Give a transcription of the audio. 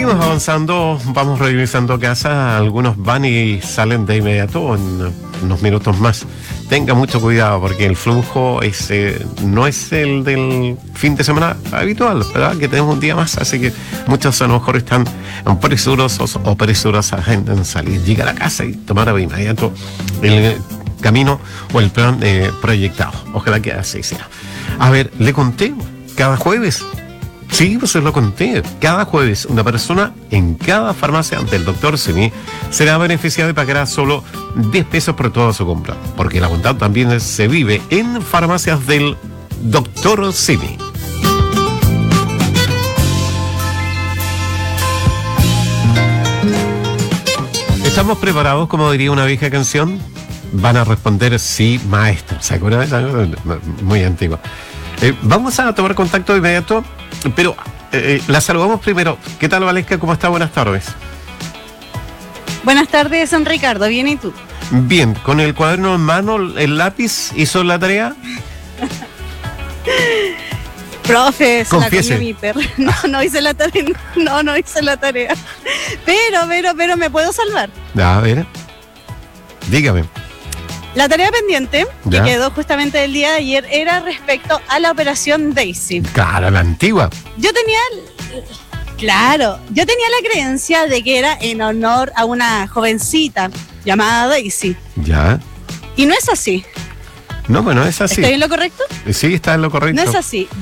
Seguimos avanzando, vamos revisando casa, algunos van y salen de inmediato en unos minutos más. Tenga mucho cuidado porque el flujo no es el del fin de semana habitual, ¿verdad? Que tenemos un día más, así que muchos a lo mejor están presurosos o presurosas en salir, llegar a casa y tomar de inmediato el camino o el plan proyectado. Ojalá que así sea. A ver, le conté cada jueves. Sí, pues se lo conté. Cada jueves, una persona en cada farmacia del Dr. Simi será beneficiada y pagará solo 10 pesos por toda su compra. Porque la bondad también se vive en farmacias del Dr. Simi. ¿Estamos preparados, como diría una vieja canción? Van a responder sí, maestro. ¿Se acuerdan de esa? Muy antigua. Vamos a tomar contacto de inmediato, pero la saludamos primero. ¿Qué tal, Valesca? ¿Cómo está? Buenas tardes. Buenas tardes, San Ricardo. ¿Bien y tú? Bien, con el cuaderno en mano, el lápiz, ¿hizo la tarea? Profe, se Confiese. la comió mi perro. No hice la tarea. No hice la tarea. Pero ¿me puedo salvar? A ver, dígame. La tarea pendiente, Ya. que quedó justamente el día de ayer, era respecto a la operación Daisy. Claro, la antigua. Yo tenía la creencia de que era en honor a una jovencita llamada Daisy. Ya. Y no es así. No, bueno, es así. ¿Estoy en lo correcto? Sí, está en lo correcto. No es así.